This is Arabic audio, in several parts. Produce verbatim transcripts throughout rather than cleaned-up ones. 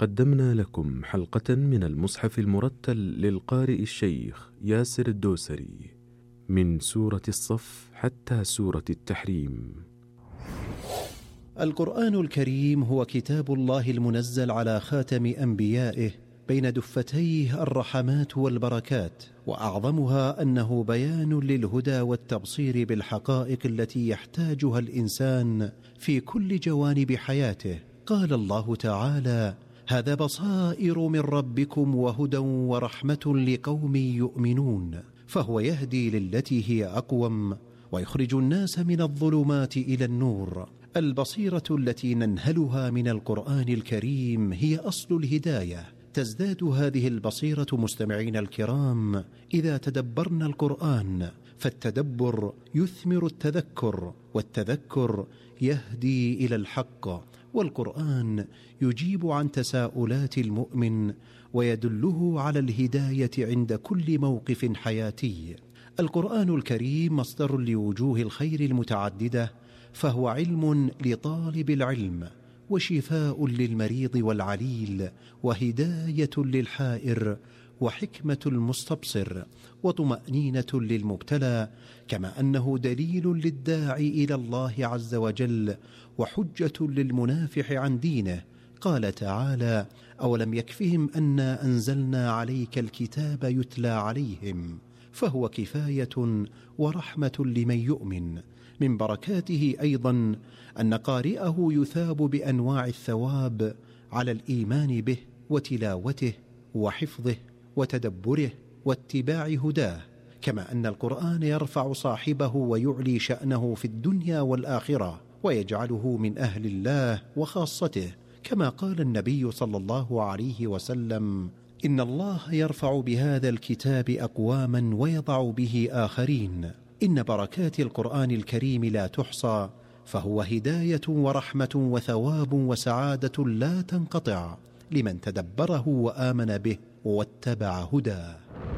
قدمنا لكم حلقة من المصحف المرتل للقارئ الشيخ ياسر الدوسري من سورة الصف حتى سورة التحريم. القرآن الكريم هو كتاب الله المنزل على خاتم أنبيائه بين دفتيه الرحمات والبركات، وأعظمها أنه بيان للهدى والتبصير بالحقائق التي يحتاجها الإنسان في كل جوانب حياته. قال الله تعالى: هذا بصائر من ربكم وهدى ورحمة لقوم يؤمنون. فهو يهدي للتي هي أقوم ويخرج الناس من الظلمات إلى النور. البصيرة التي ننهلها من القرآن الكريم هي أصل الهداية. تزداد هذه البصيرة مستمعين الكرام إذا تدبرنا القرآن، فالتدبر يثمر التذكر، والتذكر يهدي إلى الحق، والقرآن يجيب عن تساؤلات المؤمن ويدله على الهداية عند كل موقف حياتي. القرآن الكريم مصدر لوجوه الخير المتعددة، فهو علم لطالب العلم، وشفاء للمريض والعليل، وهداية للحائر، وحكمة المستبصر، وطمأنينة للمبتلى، كما أنه دليل للداعي إلى الله عز وجل، وحجة للمنافح عن دينه. قال تعالى: أولم يكفهم أنا أنزلنا عليك الكتاب يتلى عليهم. فهو كفاية ورحمة لمن يؤمن. من بركاته أيضا أن قارئه يثاب بأنواع الثواب على الإيمان به وتلاوته وحفظه وتدبره واتباع هداه، كما أن القرآن يرفع صاحبه ويعلي شأنه في الدنيا والآخرة، ويجعله من أهل الله وخاصته، كما قال النبي صلى الله عليه وسلم: إن الله يرفع بهذا الكتاب أقواما ويضع به آخرين. إن بركات القرآن الكريم لا تحصى، فهو هداية ورحمة وثواب وسعادة لا تنقطع لمن تدبره وآمن به واتبع هداه.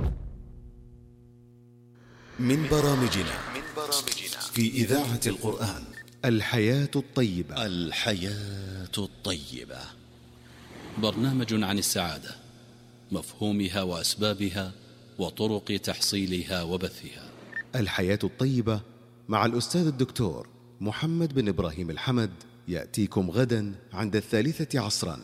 من برامجنا في إذاعة القرآن الحياة الطيبة. الحياة الطيبة برنامج عن السعادة، مفهومها وأسبابها وطرق تحصيلها وبثها. الحياة الطيبة مع الأستاذ الدكتور محمد بن إبراهيم الحمد يأتيكم غدا عند الثالثة عصرا.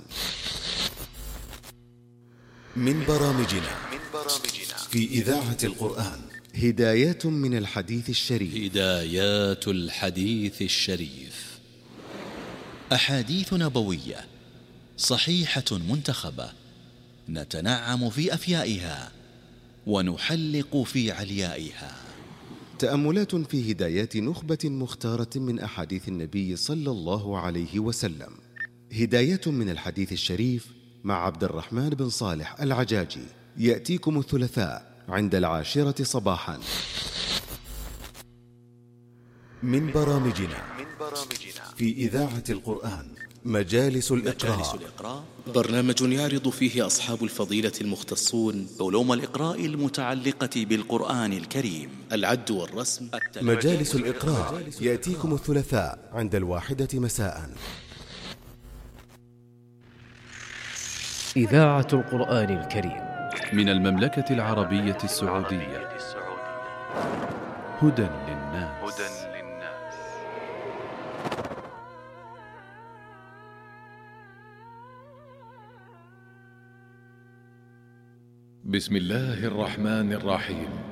من برامجنا في إذاعة القرآن هدايات من الحديث الشريف. هدايات الحديث الشريف، أحاديث نبوية صحيحة منتخبة، نتنعم في أفيائها ونحلق في عليائها. تأملات في هدايات نخبة مختارة من أحاديث النبي صلى الله عليه وسلم. هداية من الحديث الشريف مع عبد الرحمن بن صالح العجاجي، يأتيكم الثلاثاء عند العاشرة صباحا. من برامجنا في إذاعة القرآن مجالس الإقراء، برنامج يعرض فيه أصحاب الفضيلة المختصون علوم الإقراء المتعلقة بالقرآن الكريم، العد والرسم. مجالس الإقراء يأتيكم الثلاثاء عند الواحدة مساء. إذاعة القرآن الكريم من المملكة العربية السعودية. هدى للناس. بسم الله الرحمن الرحيم.